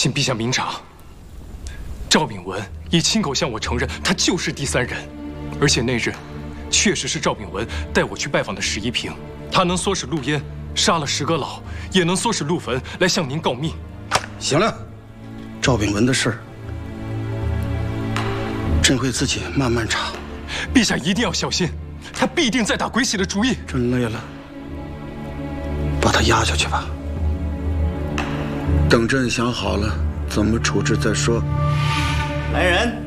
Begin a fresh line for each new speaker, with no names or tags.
请陛下明察，赵秉文已亲口向我承认，他就是第三人，而且那日确实是赵秉文带我去拜访的11平。他能唆使陆焉杀了10个老，也能唆使陆坟来向您告密。
行了，赵秉文的事，朕会自己慢慢查。
陛下一定要小心，他必定在打鬼洗的主意。
朕累了，把他压下去吧。等朕想好了怎么处置再说。
来人！